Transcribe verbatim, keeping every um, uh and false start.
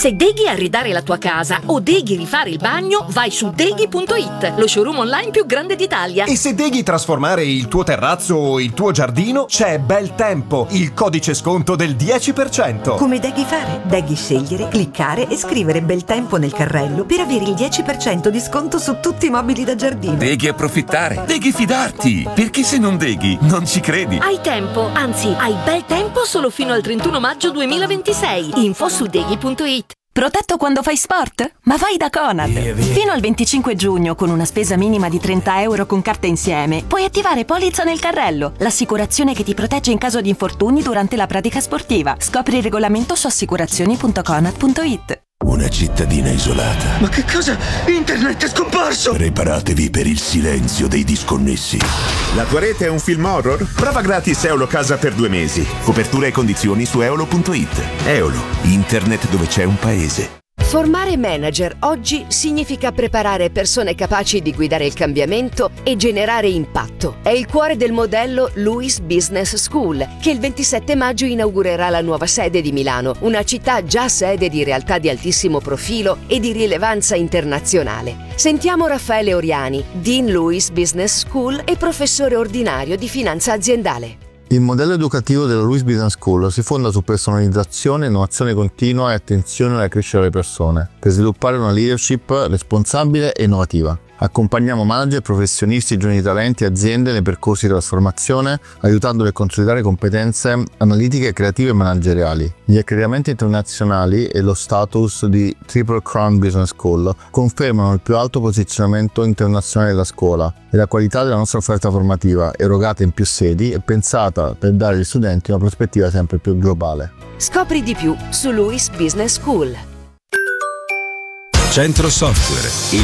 Se deghi arredare la tua casa o deghi rifare il bagno, vai su deghi punto it, lo showroom online più grande d'Italia. E se deghi trasformare il tuo terrazzo o il tuo giardino, c'è Bel Tempo, il codice sconto del dieci per cento. Come deghi fare? Deghi scegliere, cliccare e scrivere Bel Tempo nel carrello per avere il dieci per cento di sconto su tutti i mobili da giardino. Deghi approfittare, deghi fidarti, perché se non deghi non ci credi. Hai tempo, anzi hai bel tempo solo fino al trentuno maggio duemilaventisei. Info su deghi punto it. Protetto quando fai sport? Ma vai da Conad! Fino al venticinque giugno, con una spesa minima di trenta euro con carta insieme, puoi attivare Polizza nel carrello, l'assicurazione che ti protegge in caso di infortuni durante la pratica sportiva. Scopri il regolamento su assicurazioni punto conad punto it. Una cittadina isolata. Ma che cosa? Internet è scomparso! Preparatevi per il silenzio dei disconnessi. La tua rete è un film horror? Prova gratis Eolo Casa per due mesi. Copertura e condizioni su eolo punto it. Eolo, internet dove c'è un paese. Formare manager oggi significa preparare persone capaci di guidare il cambiamento e generare impatto. È il cuore del modello Luis Business School, che il ventisette maggio inaugurerà la nuova sede di Milano, una città già sede di realtà di altissimo profilo e di rilevanza internazionale. Sentiamo Raffaele Oriani, Dean Luis Business School e professore ordinario di finanza aziendale. Il modello educativo della Luis Business School si fonda su personalizzazione, innovazione continua e attenzione alla crescita delle persone, per sviluppare una leadership responsabile e innovativa. Accompagniamo manager, professionisti, giovani talenti e aziende nei percorsi di trasformazione, aiutandoli a consolidare competenze analitiche, creative e manageriali. Gli accreditamenti internazionali e lo status di Triple Crown Business School confermano il più alto posizionamento internazionale della scuola e la qualità della nostra offerta formativa, erogata in più sedi e pensata per dare agli studenti una prospettiva sempre più globale. Scopri di più su Luis Business School. Centro Software,